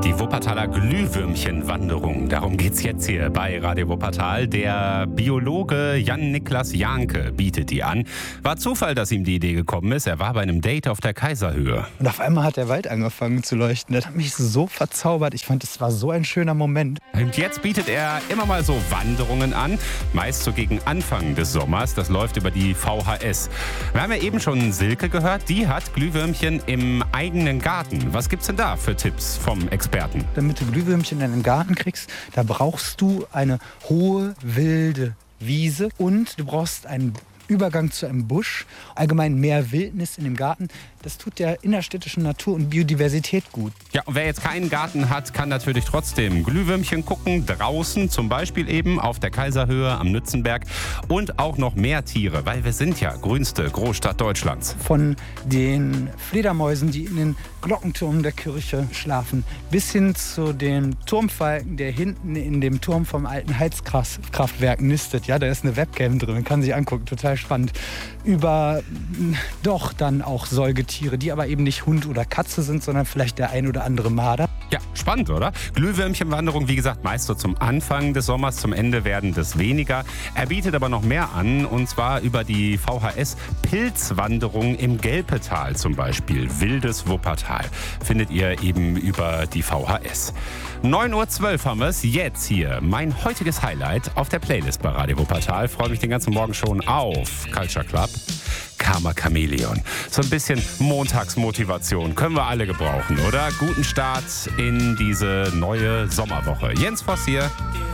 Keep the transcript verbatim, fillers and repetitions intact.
Die Wuppertaler Glühwürmchenwanderung, darum geht's jetzt hier bei Radio Wuppertal. Der Biologe Jan-Niklas Jahnke bietet die an. War Zufall, dass ihm die Idee gekommen ist. Er war bei einem Date auf der Kaiserhöhe. Und auf einmal hat der Wald angefangen zu leuchten. Das hat mich so verzaubert. Ich fand, es war so ein schöner Moment. Und jetzt bietet er immer mal so Wanderungen an, meist so gegen Anfang des Sommers. Das läuft über die V H S. Wir haben ja eben schon Silke gehört, die hat Glühwürmchen im eigenen Garten. Was gibt's denn da für Tipps vom Experten? Damit du Glühwürmchen in den Garten kriegst, da brauchst du eine hohe, wilde Wiese und du brauchst einen Übergang zu einem Busch, allgemein mehr Wildnis in dem Garten. Das tut der innerstädtischen Natur und Biodiversität gut. Ja, und wer jetzt keinen Garten hat, kann natürlich trotzdem Glühwürmchen gucken, draußen, zum Beispiel eben auf der Kaiserhöhe am Nützenberg und auch noch mehr Tiere, weil wir sind ja grünste Großstadt Deutschlands. Von den Fledermäusen, die in den Glockentürmen der Kirche schlafen, bis hin zu dem Turmfalken, der hinten in dem Turm vom alten Heizkraftwerk nistet. Ja, da ist eine Webcam drin, man kann sich angucken, total spannend. Über doch dann auch Säugetiere, die aber eben nicht Hund oder Katze sind, sondern vielleicht der ein oder andere Marder. Ja, spannend, oder? Glühwürmchenwanderung, wie gesagt, meist so zum Anfang des Sommers, zum Ende werden das weniger. Er bietet aber noch mehr an, und zwar über die V H S Pilzwanderung im Gelpetal zum Beispiel. Wildes Wuppertal findet ihr eben über die V H S. neun Uhr zwölf haben wir es, jetzt hier. Mein heutiges Highlight auf der Playlist bei Radio Wuppertal. Freue mich den ganzen Morgen schon auf Culture Club. Karma Chameleon. So ein bisschen Montagsmotivation können wir alle gebrauchen, oder? Guten Start in diese neue Sommerwoche. Jens Voss hier.